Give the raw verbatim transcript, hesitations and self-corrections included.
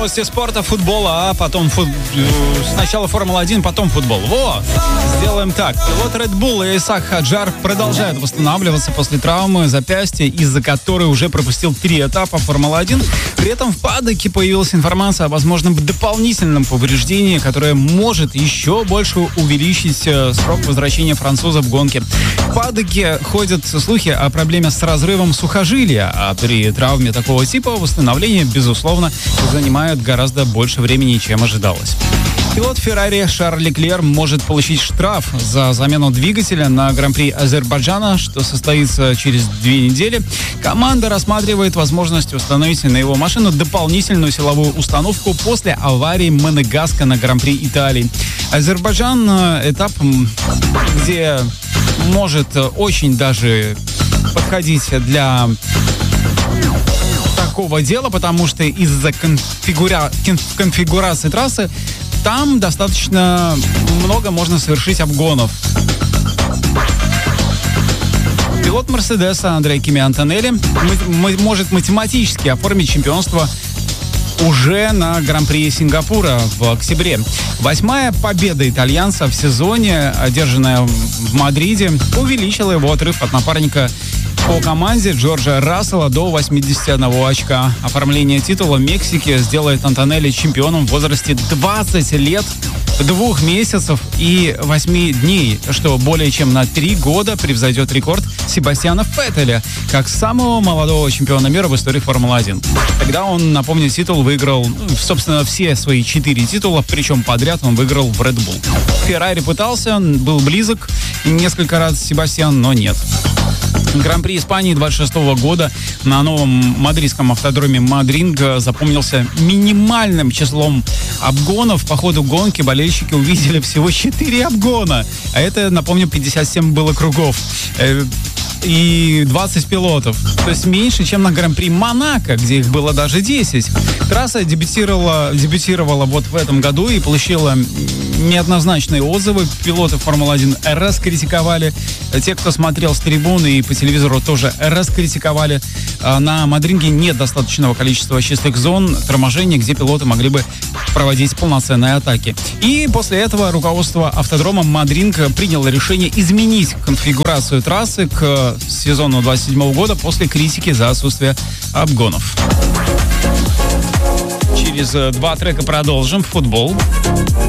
Новости спорта, футбола, а потом фут... сначала Формула-один, потом футбол. Во! Сделаем так. Пилот Red Bull Исаак Хаджар продолжает восстанавливаться после травмы запястья, из-за которой уже пропустил три этапа Формулы-один. При этом в паддоке появилась информация о возможном дополнительном повреждении, которое может еще больше увеличить срок возвращения француза в гонке. В паддоке ходят слухи о проблеме с разрывом сухожилия, а при травме такого типа восстановление, безусловно, занимает гораздо больше времени, чем ожидалось. Пилот Феррари Шарль Леклер может получить штраф за замену двигателя на Гран-при Азербайджана, что состоится через две недели. Команда рассматривает возможность установить на его машину дополнительную силовую установку после аварии Монегаска на Гран-при Италии. Азербайджан — этап, где может очень даже подходить для такого дела, потому что из-за конфигура... конфигурации трассы там достаточно много можно совершить обгонов. Пилот Мерседеса Андреа Кими Антонелли может математически оформить чемпионство уже на Гран-при Сингапура в октябре. Восьмая победа итальянца в сезоне, одержанная в Мадриде, увеличила его отрыв от напарника по команде Джорджа Рассела до восемьдесят один очка. Оформление титула Мексики сделает Антонелли чемпионом в возрасте двадцать лет, двух месяцев и восьми дней, что более чем на три года превзойдет рекорд Себастьяна Феттеля как самого молодого чемпиона мира в истории Формулы-один. Тогда он, напомню, титул выиграл, собственно, все свои четыре титула, причем подряд он выиграл в Red Bull. Феррари пытался, был близок несколько раз Себастьян, но нет. Гран-при Испании двадцать шестого года на новом мадридском автодроме Мадринг запомнился минимальным числом обгонов. По ходу гонки болельщики увидели всего четыре обгона. А это, напомню, пятьдесят семь было кругов. И двадцать пилотов. То есть меньше, чем на Гран-при Монако, где их было даже десять. Трасса дебютировала, дебютировала вот в этом году и получила неоднозначные отзывы. Пилоты Формулы-один раскритиковали. Те, кто смотрел с трибуны и по телевизору, тоже раскритиковали. На Мадринге нет достаточного количества чистых зон торможения, где пилоты могли бы проводить полноценные атаки. И после этого руководство автодрома Мадринг приняло решение изменить конфигурацию трассы к сезону двадцать седьмого года после критики за отсутствие обгонов. Через два трека продолжим футбол.